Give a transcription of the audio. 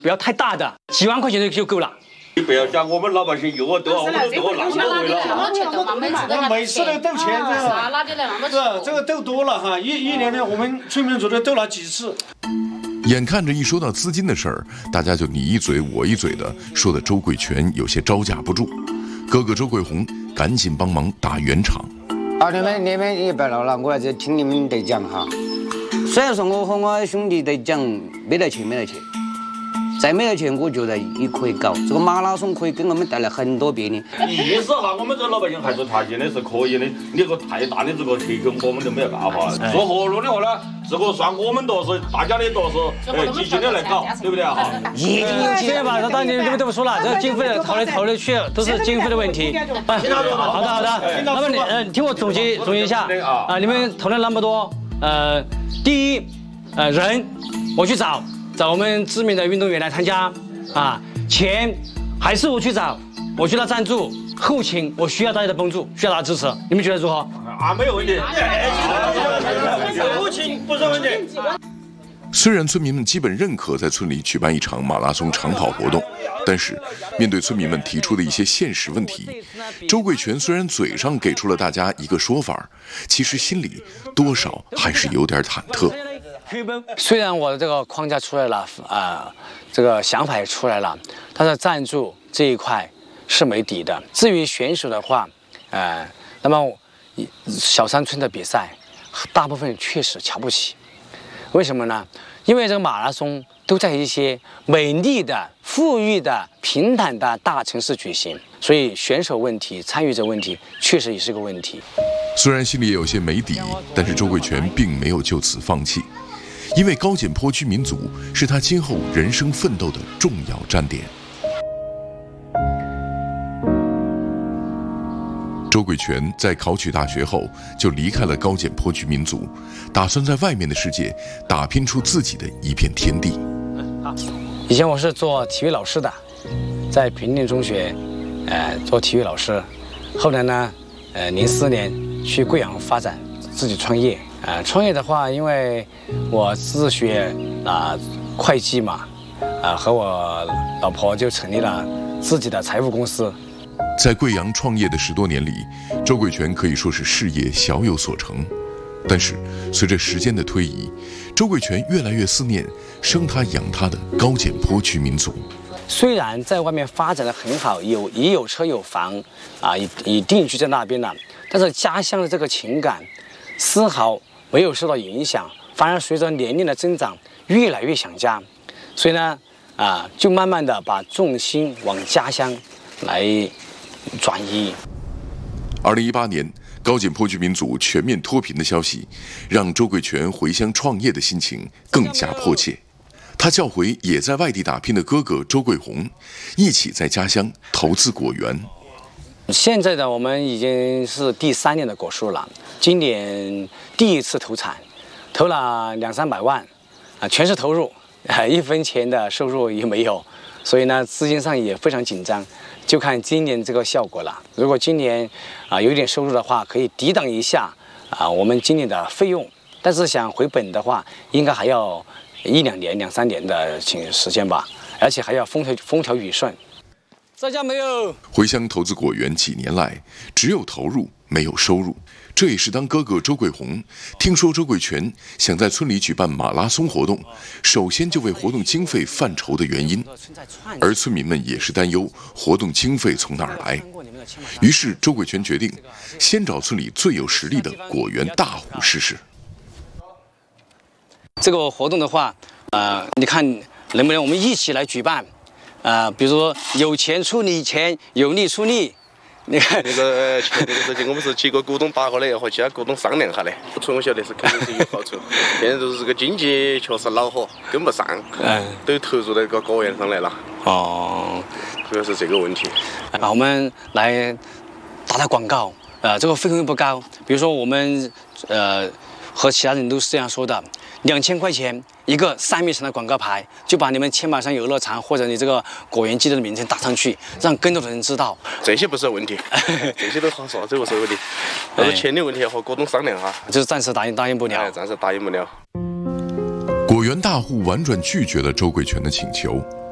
不要太大的，几万块钱就够了。 你不要讲我们老百姓有我多，我们都多浪费了。 每次都斗钱这个，是这个斗多了哈，一年呢我们村民组的斗了几次。 眼看着一说到资金的事儿，大家就你一嘴我一嘴的，说的周贵全有些招架不住。哥哥周贵红赶紧帮忙打圆场。 你们也别闹了，我还是听你们在讲哈。虽然说我和我兄弟在讲没得钱，再没得钱，我觉得也可以搞这个马拉松，可以给我们带来很多便利。 意思哈，我们这老百姓还是团结的，是可以的。你这个太大的这个铁球，我们就没有办法。做活动的话呢，这个算我们都是大家的都是集中的来搞，对不对哈？ 一定对吧？当年这么说了，这经费投来去都是经费的问题。好的。那么你听我总结一下啊，你们投了那么多，第一，人我去找我们知名的运动员来参加啊，钱还是我去找，我需要赞助，后勤我需要大家的帮助，需要大家支持，你们觉得如何？ 没有问题，后勤不是问题。 虽然村民们基本认可在村里举办一场马拉松长跑活动，但是面对村民们提出的一些现实问题，周贵全虽然嘴上给出了大家一个说法，其实心里多少还是有点忐忑。 虽然我的这个框架出来了这个想法也出来了，但是赞助这一块是没底的。至于选手的话，那么小山村的比赛，大部分确实瞧不起。为什么呢？因为这个马拉松都在一些美丽的、富裕的、平坦的大城市举行，所以选手问题、参与者问题确实也是个问题。 虽然心里也有些没底，但是周贵全并没有就此放弃。因为高简坡居民族是他今后人生奋斗的重要站点。周贵全在考取大学后就离开了高简坡居民族，打算在外面的世界打拼出自己的一片天地。 以前我是做体育老师的，在平定中学，做体育老师。后来呢，04年去贵阳发展，自己创业。创业的话，因为我自学会计嘛，和我老婆就成立了自己的财务公司。 在贵阳创业的10多年里，周贵全可以说是事业小有所成。但是随着时间的推移，周贵全越来越思念生他养他的高简坡居民族。 虽然在外面发展的很好，也有车有房已定居在那边了，但是家乡的这个情感丝毫没有受到影响，反而随着年龄的增长越来越想家，所以呢就慢慢的把重心往家乡来转移。 2018年高简坡居民族全面脱贫的消息，让周贵全回乡创业的心情更加迫切。他叫回也在外地打拼的哥哥周贵红，一起在家乡投资果园。 现在的我们已经是第3年的果树了，今年第一次投产，投了200-300万，全是投入，1分钱的收入也没有，所以呢资金上也非常紧张，就看今年这个效果了。如果今年有一点收入的话，可以抵挡一下我们今年的费用，但是想回本的话，应该还要1-2年、2-3年的时间吧，而且还要风调雨顺。在家没有？ 回乡投资果园几年来，只有投入没有收入，这也是当哥哥周贵红听说周贵全想在村里举办马拉松活动，首先就为活动经费犯愁的原因。而村民们也是担忧活动经费从哪儿来，于是周贵全决定先找村里最有实力的果园大户试试。 这个活动的话，你看能不能我们一起来举办？比如说有钱出你钱，有力出力。你看那个钱这个事情，我们是几个股东打过来，要和其他股东商量下的。从我晓得是肯定是有好处。现在就是这个经济确实恼火，跟不上，都投入到这个果园上来了。主要是这个问题。 我们来打广告，这个费用不高。比如说我们和其他人都是这样说的，2000块钱一个3米长的广告牌，就把你们牵马山游乐场或者你这个果园基地的名称打上去，让更多的人知道。 这些不是问题，这些都好说，这不是问题。但是钱的问题要和股东商量哈。 就是暂时答应不了。 暂时答应不了。 果园大户婉转拒绝了周贵全的请求，